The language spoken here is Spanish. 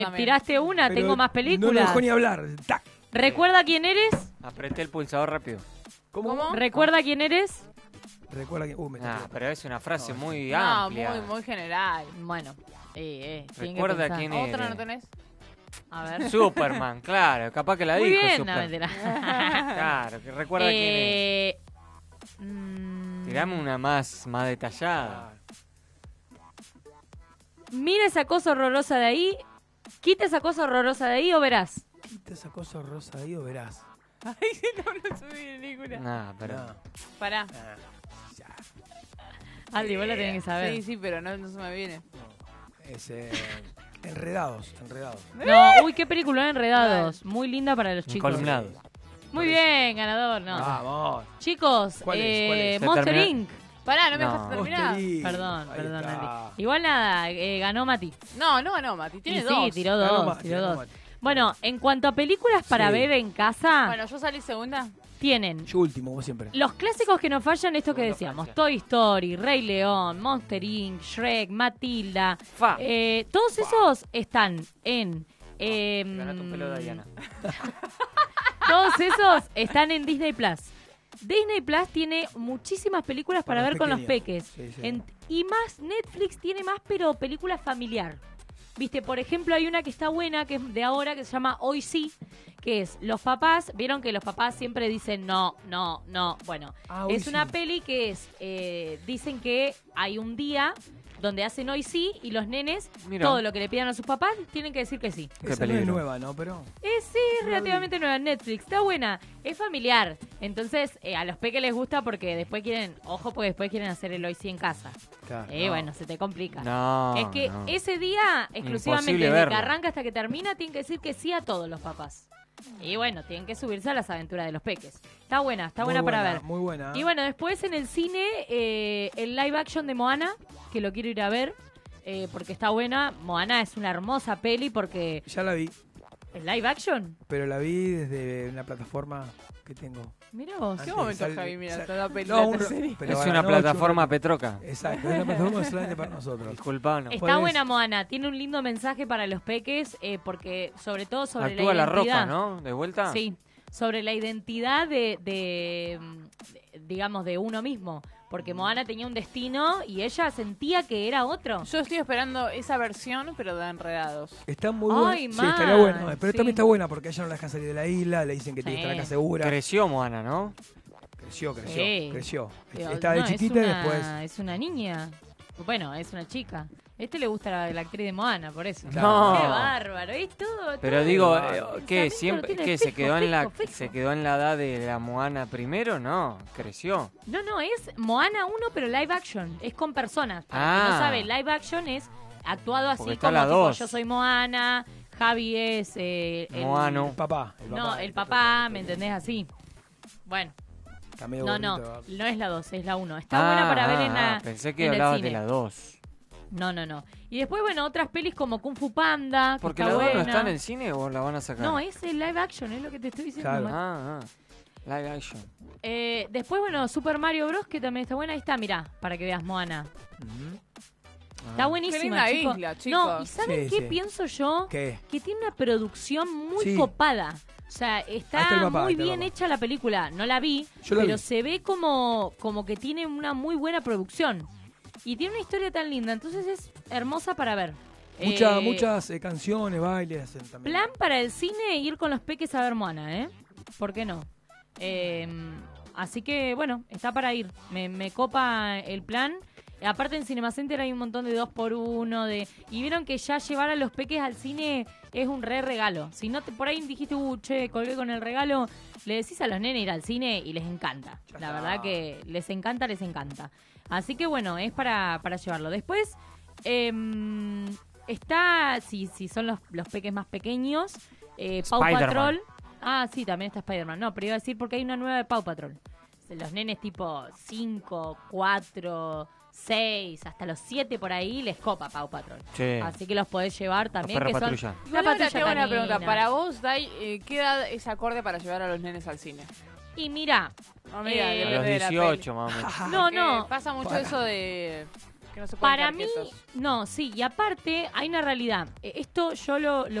Tiraste una, Pero tengo más No películas. me dejó ni hablar. ¡Tac! ¿Recuerda quién eres? Apreté el pulsador rápido. ¿Cómo? ¿Recuerda quién eres? Recuerda que. Me Ah, pero es una frase muy No, amplia. muy general. Bueno, tienen que Recuerda pensar. quién ¿Otra eres. no tenés? A ver. Superman, claro. Capaz que la Muy dijo bien, no, Superman. mentira. Claro, que recuerda quién es. Mm, Tirame una más detallada. Mira esa cosa horrorosa de ahí. Quita esa cosa horrorosa de ahí o verás. Quita esa cosa rosa ahí o verás. Ay, no subí ninguna. Nah, pero. No. Pará. Ya. Aldi, vos lo tenés que saber. Sí, pero no se me viene. Es Enredados. No, uy, qué película, Enredados. Muy linda para los chicos. Columnados. Muy bien, ganador. No. Vamos. Chicos, ¿Cuál es? Se Monster terminó. Inc. Pará, no me No. dejaste terminar. Monster Perdón, Ahí perdón, está. Aldi. Igual nada, ganó Mati. No, Mati. Tiene Y dos. Sí, tiró Ganó dos, Mati, tiró ganó dos. Mati. Bueno, en cuanto a películas para Sí. ver en casa, Bueno, yo salí segunda. tienen Yo último, vos siempre. los clásicos que nos fallan, esto que Segundo decíamos. Francia. Toy Story, Rey León, Monster Inc., Shrek, Matilda. Fa. Todos esos están en... Ganaste un pelo de Diana. Todos esos están en Disney Plus. Disney Plus tiene muchísimas películas para Para ver los con los pequeños. peques. Sí, sí. Y más, Netflix tiene más, pero película familiar. Viste, por ejemplo, hay una que está buena, que es de ahora, que se llama Hoy Sí, que es los papás, vieron que los papás siempre dicen no. Bueno, Ah, Hoy es una Sí. peli que es, dicen que hay un día donde hacen Hoy Sí y los nenes, Mira. todo lo que le pidan a sus papás, tienen que decir que sí. Qué Esa no es peligro. nueva, ¿no? Pero. Sí, es relativamente nueva en Netflix. Está buena. Es familiar. Entonces, a los peques les gusta porque después quieren... Ojo, porque después quieren hacer el hoy sí en casa. Claro. Bueno, se te complica. No. es que no. ese día, exclusivamente, Imposible desde que verlo. arranca hasta que termina, tienen que decir que sí a todos los papás. Y bueno, tienen que subirse a las aventuras de los peques. Está buena Muy para buena, ver. Muy buena. Y bueno, después en el cine, el live action de Moana, que lo quiero ir a ver, porque está buena. Moana es una hermosa peli porque... Ya la vi, ¿El live action? pero la vi desde una plataforma que tengo. Mira vos. ¿Qué Antes momento, sal- Javi? Mira, sal- toda la No, película serie. pero Es a la una noche, plataforma Petroca. Exacto, es una plataforma solamente para nosotros. Disculpanos. Está Puedes- buena Moana, tiene un lindo mensaje para los peques, porque sobre todo sobre Actúa la la identidad. Roca, ¿no? ¿De vuelta? Sí, sobre la identidad digamos, de uno mismo. Porque Moana tenía un destino y ella sentía que era otro. Yo estoy esperando esa versión, pero de Enredados. Está muy buena. Ay, Sí, mal, estaría buena. Pero sí. también está buena porque a ella no la dejan salir de la isla, le dicen que tiene que estar acá Sí. segura. Creció Moana, ¿no? Creció. Sí. Estaba de No, chiquita y es una- después. Es una niña. Bueno, es una chica. Le gusta la actriz de Moana, por eso. No. Qué bárbaro, es todo. Pero todo. digo, El ¿qué? pensamiento Siempre, lo tiene ¿qué? ¿Se fijo, quedó en la fijo. se quedó en la edad de la Moana primero? No, creció. No, es Moana 1, pero live action. Es con personas. Para el que no Ah. sabe, live action es actuado así Porque está como la tipo, dos. yo soy Moana, Javi es Moano. El papá. No, el papá, ¿me entendés? Así. Bueno, Está medio no gordito. es la 2, es la 1. Está buena para ver en la Pensé que en el hablabas cine. de la 2. No. Y después, bueno, otras pelis como Kung Fu Panda, que ¿Porque está la 2 no buena. está en el cine o la van a sacar? No, es el live action, es lo que te estoy diciendo. Claro. Mati. Live action. Después, bueno, Super Mario Bros, que también está buena. Ahí está, mirá, para que veas Moana. Ujú. Está Ah. buenísima, Qué linda chicos. isla, No, chicos. ¿y saben Sí, qué sí. pienso yo? ¿Qué? Que tiene una producción muy Sí. copada. O sea, Ahí está está el papá, muy ahí está el bien papá. hecha la película. No la vi, Yo la pero vi. se ve como que tiene una muy buena producción. Y tiene una historia tan linda, entonces es hermosa para ver. Muchas canciones, bailes hacen también. Plan para el cine, ir con los peques a ver Moana, ¿eh? ¿Por qué no? Así que, bueno, está para ir. Me copa el plan. Aparte en Cinema Center hay un montón de 2x1 y vieron que ya llevar a los peques al cine es un regalo. Si no por ahí dijiste, che, colgué con el regalo, le decís a los nenes ir al cine y les encanta. Ya La está. verdad que les encanta. Así que bueno, es para llevarlo. Después está, si son los peques más pequeños, Paw Spider-Man. Patrol. Ah, sí, también está Spider-Man. No, pero iba a decir porque hay una nueva de Paw Patrol. Los nenes tipo 5, 4, 6, hasta los 7 por ahí les copa Paw Patrol. Sí. Así que los podés llevar también. Perra Que son Patrulla. la Igual ahora patrulla te hago una canina. pregunta. Para vos, Dai, ¿qué edad es acorde para llevar a los nenes al cine? Y mira, No, mira, Eh, A depende los de la 18 más o menos. no, peli. no. Pasa mucho Para. eso de Que no se pueden Para quedar mí, quietos. no, sí, y aparte hay una realidad. Esto yo lo